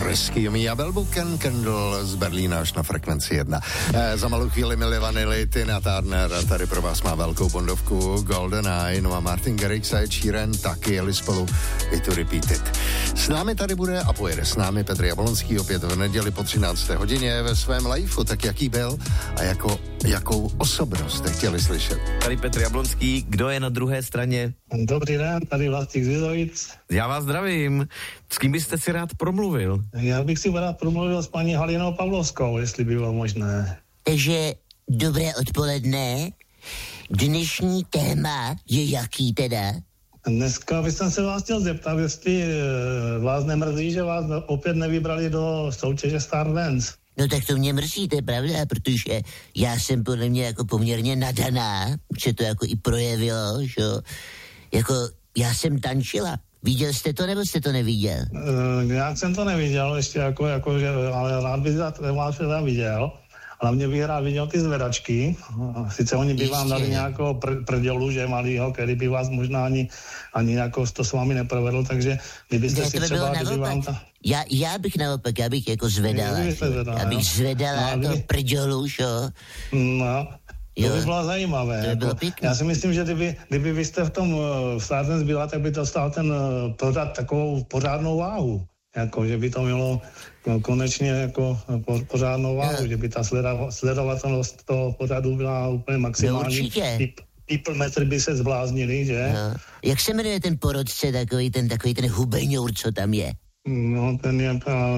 Rescue Me a Bellbook and Candle z Berlína až na frekvenci 1. Za malou chvíli Milli Vanilli, Tina Turner a tady pro vás má velkou bondovku Golden Eye, no a Martin Garrix a Ed Sheeran taky jeli spolu i to Repeated. S námi tady bude a pojede s námi Petr Jablonský opět v neděli po 13. hodině ve svém liveu, tak jaký byl a jakou osobnost jste chtěli slyšet. Tady Petr Jablonský, kdo je na druhé straně? Dobrý den, tady Vlastík z Vizovic. Já vás zdravím. S kým byste si rád promluvil? Já bych si rád promluvil s paní Halinou Pavlovskou, jestli by bylo možné. Takže dobré odpoledne. Dnešní téma je jaký teda? Dneska bych se vás chtěl zeptat, jestli vás nemrzí, že vás opět nevybrali do soutěže Star Dance. No tak to mě mrzí, to je pravda, protože já jsem podle mě jako poměrně nadaná, už se to jako i projevilo, že jo. Jako já jsem tančila. Viděl jste to, nebo jste to neviděl? Já jsem to neviděl ještě, ale rád bych vás teda viděl. Hlavně bych rád viděl ty zvedačky. Sice oni by vám dali nějakého prdělu, že malýho, který by vás možná ani jako to s vámi neprovedl, takže kdybyste si třeba... Já bych naopak, já bych jako zvedala. Já bych zvedala to prdělu, jo. No. To by bylo zajímavé. Já si myslím, že kdyby vy jste v tom Stardance byla, tak by to stál ten pořad takovou pořádnou váhu. Jako, že by to mělo konečně jako pořádnou váhu, že by ta sledovatelnost toho pořadu byla úplně maximální. No určitě. People metr by se zbláznili, že? No. Jak se jmenuje ten porodce, takový ten hubeňour, co tam je? No, ten je...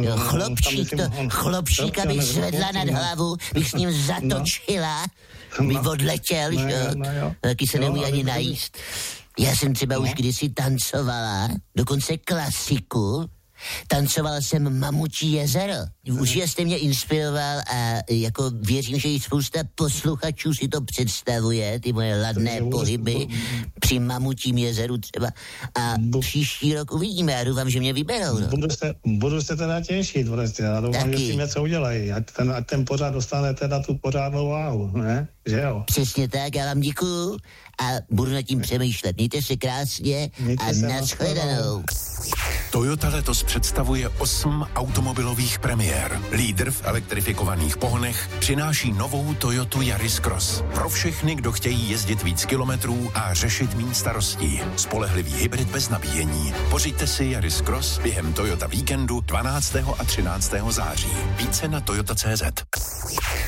Chlopčíka bych zvedla nad hlavu, bych s ním zatočila, bych odletěl, taky se neumí ani najíst. Já jsem třeba už kdysi tancovala, dokonce klasiku, tancoval jsem Mamutí jezero. Už jste mě inspiroval a jako věřím, že i spousta posluchačů si to představuje, ty moje ladné pohyby při Mamutím jezeru třeba. A příští rok uvidíme a doufám, že mě vyberou. No. Budu se teda těšit, prostě. A doufám, že s tím něco udělají. Ať ten pořád dostane teda tu pořádnou váhu, ne? Že jo? Přesně tak, já vám děkuju a budu nad tím přemýšlet. Mějte se krásně a nashledanou. Toyota letos představuje 8 automobilových premiér. Lídr v elektrifikovaných pohonech přináší novou Toyotu Yaris Cross. Pro všechny, kdo chtějí jezdit víc kilometrů a řešit méně starostí. Spolehlivý hybrid bez nabíjení. Pořiďte si Yaris Cross během Toyota víkendu 12. a 13. září. Více na toyota.cz.